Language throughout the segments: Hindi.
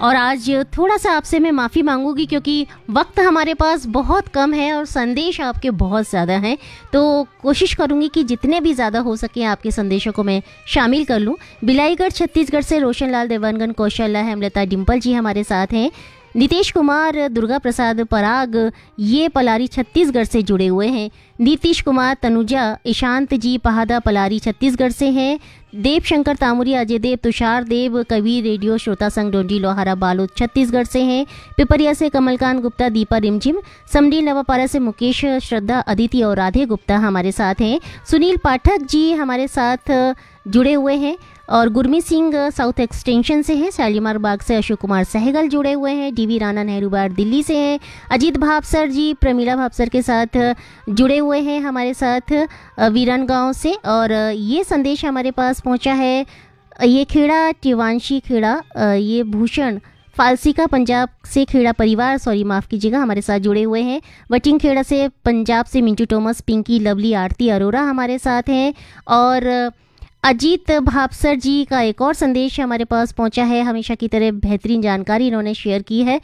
और आज थोड़ा सा आपसे मैं माफ़ी मांगूंगी क्योंकि वक्त हमारे पास बहुत कम है और संदेश आपके बहुत ज़्यादा हैं। तो कोशिश करूंगी कि जितने भी ज़्यादा हो सके आपके संदेशों को मैं शामिल कर लूं। बिलाईगढ़ छत्तीसगढ़ से रोशन लाल देवानगन कौशल्या हेमलता डिम्पल जी हमारे साथ हैं। नीतीश कुमार दुर्गा प्रसाद पराग ये पलारी छत्तीसगढ़ से जुड़े हुए हैं। नीतीश कुमार तनुजा ईशांत जी पहादा पलारी छत्तीसगढ़ से हैं। देव शंकर तामुरी अजय देव तुषार देव कवि रेडियो श्रोता संघ डोंडी लोहारा बालोद छत्तीसगढ़ से हैं। पिपरिया से कमलकांत गुप्ता दीपा रिमझिम समडी नवापारा से मुकेश श्रद्धा अदिति और राधे गुप्ता हमारे साथ हैं। सुनील पाठक जी हमारे साथ जुड़े हुए हैं और गुरमीत सिंह साउथ एक्सटेंशन से हैं। शालीमार बाग से अशोक कुमार सहगल जुड़े हुए हैं। डीवी राणा नेहरू बार दिल्ली से हैं। अजीत भापसर जी प्रमीला भापसर के साथ जुड़े हुए हैं हमारे साथ वीरन गांव से। और ये संदेश हमारे पास पहुंचा है, ये खेड़ा टिवांशी खेड़ा ये भूषण फालसिका पंजाब से खेड़ा परिवार माफ़ कीजिएगा हमारे साथ जुड़े हुए हैं। वटिंग खेड़ा से पंजाब से मिंटू टॉमस पिंकी लवली आरती अरोरा हमारे साथ हैं। और अजीत भापसर जी का एक और संदेश हमारे पास पहुंचा है। हमेशा की तरह बेहतरीन जानकारी इन्होंने शेयर की है।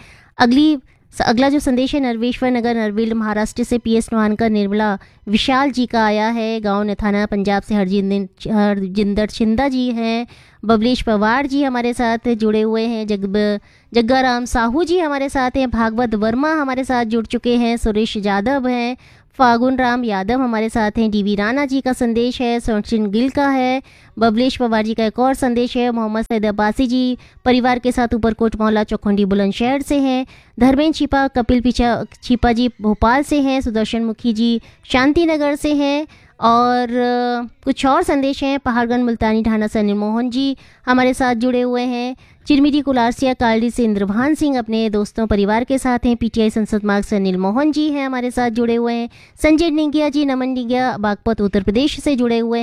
अगला जो संदेश है नरवेश्वर नगर नरविल महाराष्ट्र से पीएस नोहानकर निर्मला विशाल जी का आया है। गांव नथाना पंजाब से हरजिंदर छिंदा जी हैं। बबलेश पवार जी हमारे साथ जुड़े हुए हैं। जग्गाराम साहू जी हमारे साथ हैं। भागवत वर्मा हमारे साथ जुड़ चुके हैं। सुरेश यादव हैं। फागुन राम यादव हमारे साथ हैं। डीवी राणा जी का संदेश है। सोनचिन गिल का है। बबलेश पवार जी का एक और संदेश है। मोहम्मद सैद अब्बासी जी परिवार के साथ ऊपरकोट मौला चौखंडी बुलंदशहर से हैं। धर्मेंद्र छिपा कपिल छिपा जी भोपाल से हैं। सुदर्शन मुखी जी शांति नगर से हैं। और कुछ और संदेश हैं। पहाड़गंज मुल्तानी ढाना से अनिल मोहन जी हमारे साथ जुड़े हुए हैं। चिरमिरी कुलारसिया कालडी से इंद्रभान सिंह अपने दोस्तों परिवार के साथ हैं। पीटीआई संसद मार्ग से अनिल मोहन जी हैं हमारे साथ जुड़े हुए हैं। संजय निंगिया जी नमन निंगिया बागपत उत्तर प्रदेश से जुड़े हुए हैं।